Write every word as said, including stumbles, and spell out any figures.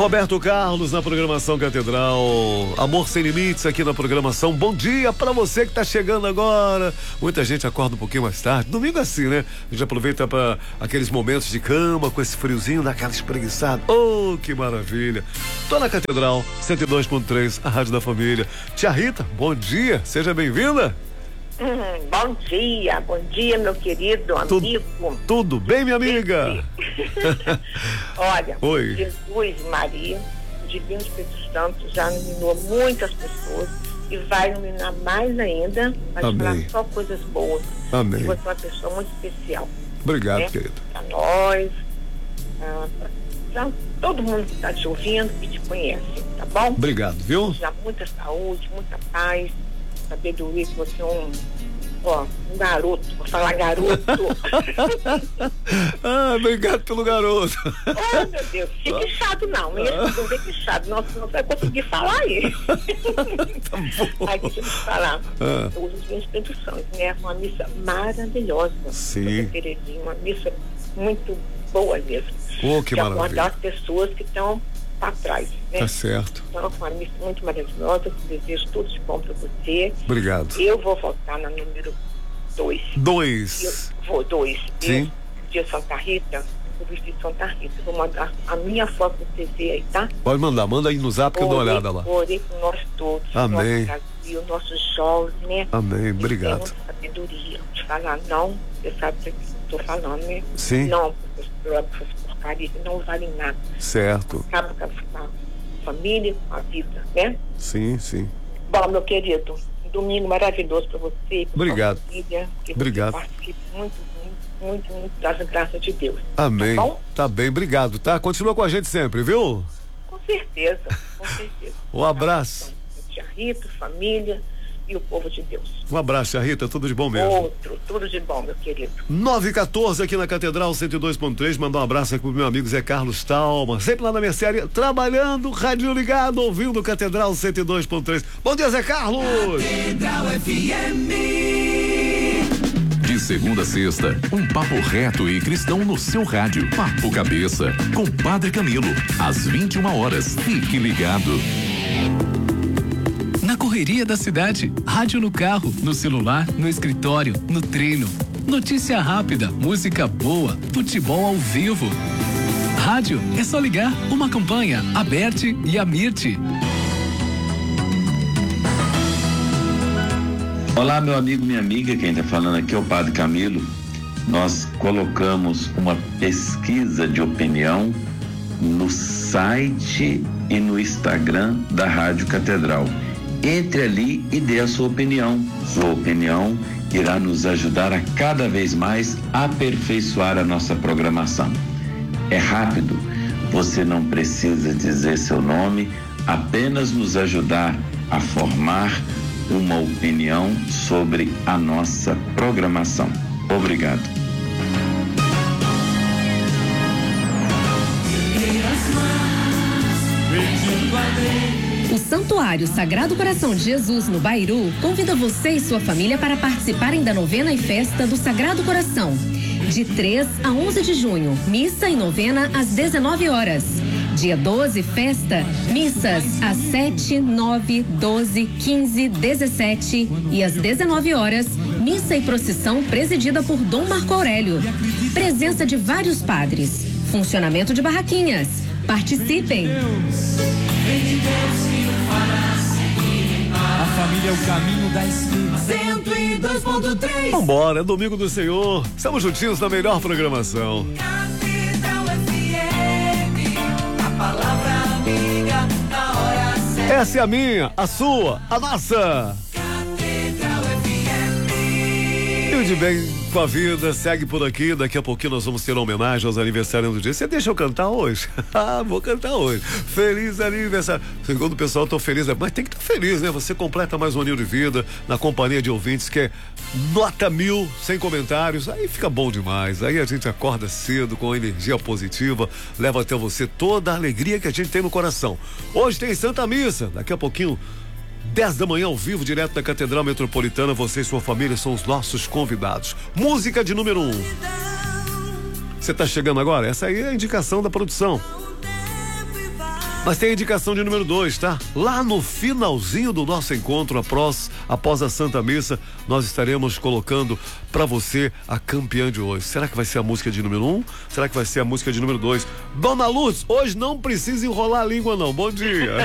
Roberto Carlos na programação Catedral. Amor Sem Limites aqui na programação. Bom dia pra você que tá chegando agora. Muita gente acorda um pouquinho mais tarde. Domingo é assim, né? A gente aproveita pra aqueles momentos de cama, com esse friozinho, daquela espreguiçada. Oh, que maravilha. Tô na Catedral cento e dois ponto três, a Rádio da Família. Tia Rita, bom dia. Seja bem-vinda. Hum, bom dia, bom dia, meu querido amigo. Tudo, tudo bem, minha amiga? Olha, Oi. Jesus, Maria, o Divino Espírito Santo já iluminou muitas pessoas e vai iluminar mais ainda, vai Amém. falar só coisas boas. Amém. E você é uma pessoa muito especial. Obrigado, né? querido. Para nós, ah, pra todo mundo que está te ouvindo e te conhece, tá bom? Obrigado, viu? Já muita saúde, muita paz, sabedoria, que você é um, ó, um garoto, vou falar garoto. Ah, obrigado pelo garoto. Oh, meu Deus, fique chato não, não vem que chato, não, você não vai conseguir falar aí. Tá bom. Aí deixa eu te falar, Ah. hoje os Espírito Santo, né, uma missa maravilhosa. Sim. Terezinha, uma missa muito boa mesmo. Oh, que Pra maravilha. acordar as pessoas que estão para trás, né? Tá certo. Então, foi uma missa muito maravilhosa, que desejo tudo de bom para você. Obrigado. Eu vou votar na número dois. Dois. Eu vou, dois. Sim. Dia Santa Rita, o vestido de Santa Rita. Eu vou mandar a minha foto pra você ver aí, tá? Pode mandar, manda aí no zap que eu dou uma Orei- olhada lá. Orei com nós todos. Amém. Nosso Brasil, nossos jovens, né? Amém, Eles obrigado. têm muita sabedoria. De falar não, você sabe o que eu tô falando, né? Sim. Não, essas porcarias não valem nada. Certo. Acaba com a família, com a vida, né? Sim, sim. Bom, meu querido, um domingo maravilhoso para você. Pra Obrigado. sua família, que Obrigado. Você participe muito, muito, muito, muito das graças de Deus. Amém. Tá bom? Tá bem, obrigado, tá? Continua com a gente sempre, viu? Com certeza, com certeza. Um abraço. Tia Rita, família e o povo de Deus. Um abraço, tia Rita, tudo de bom mesmo. Outro, tudo de bom, meu querido. nove e quatorze aqui na Catedral cento e dois ponto três. Mandar um abraço aqui pro meu amigo Zé Carlos Talma, sempre lá na minha série, trabalhando, rádio ligado, ouvindo Catedral cento e dois ponto três. Bom dia, Zé Carlos! Catedral F M. De segunda a sexta, um papo reto e cristão no seu rádio. Papo Cabeça, com Padre Camilo, às vinte e uma horas. Fique ligado. Na correria da cidade, rádio no carro, no celular, no escritório, no treino. Notícia rápida, música boa, futebol ao vivo. Rádio é só ligar, uma campanha, a Berti e a Mirti. Olá, meu amigo, minha amiga, quem está falando aqui é o Padre Camilo. Nós colocamos uma pesquisa de opinião no site e no Instagram da Rádio Catedral. Entre ali e dê a sua opinião. Sua opinião irá nos ajudar a cada vez mais aperfeiçoar a nossa programação. É rápido, você não precisa dizer seu nome, apenas nos ajudar a formar uma opinião sobre a nossa programação. Obrigado. O Santuário Sagrado Coração de Jesus, no Bairu, convida você e sua família para participarem da novena e festa do Sagrado Coração. De três a onze de junho, missa e novena às dezenove horas. Dia doze, festa, missas às sete, nove, doze, quinze, dezessete e às dezenove horas, missa e procissão presidida por Dom Marco Aurélio. Presença de vários padres. Funcionamento de barraquinhas. Participem! A família é o caminho da esquina. cento e dois ponto três. Vambora, é domingo do Senhor. Estamos juntinhos na melhor programação. Catedral F M. A palavra amiga na hora certa. Essa é a minha, a sua, a nossa. Catedral F M. E o de bem com a vida segue por aqui. Daqui a pouquinho nós vamos ter uma homenagem aos aniversariantes do dia. Você deixa eu cantar hoje? Ah, vou cantar hoje. Feliz aniversário. Segundo o pessoal, tô feliz, mas tem que estar feliz, né? Você completa mais um anil de vida na companhia de ouvintes que é nota mil, sem comentários. Aí fica bom demais. Aí a gente acorda cedo com energia positiva, leva até você toda a alegria que a gente tem no coração. Hoje tem Santa Missa. Daqui a pouquinho, dez da manhã, ao vivo, direto da Catedral Metropolitana. Você e sua família são os nossos convidados. Música de número um. Você tá chegando agora? Essa aí é a indicação da produção. Mas tem a indicação de número dois, tá? Lá no finalzinho do nosso encontro, após, após a Santa Missa, nós estaremos colocando pra você a campeã de hoje. Será que vai ser a música de número um? Será que vai ser a música de número dois? Dona Luz, hoje não precisa enrolar a língua não. Bom dia.